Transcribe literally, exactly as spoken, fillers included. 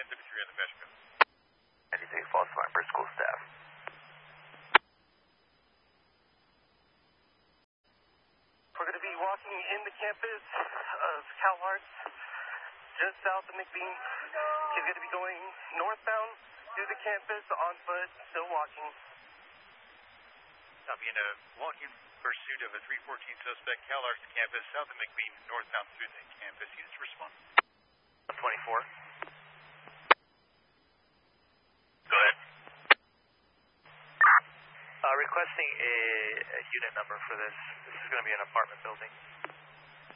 fifty-three on the mesh code. ninety-six, false alarm for school staff. We're going to be walking in the campus of Cal Arts, just south of McBean. He's going to be going northbound through the campus on foot, still walking. Copy, in a walking pursuit of a three fourteen suspect, Cal Arts campus, south of McBean, northbound through the campus. Units respond. twenty-four. Go ahead. Uh, requesting a, a unit number for this. This is going to be an apartment building.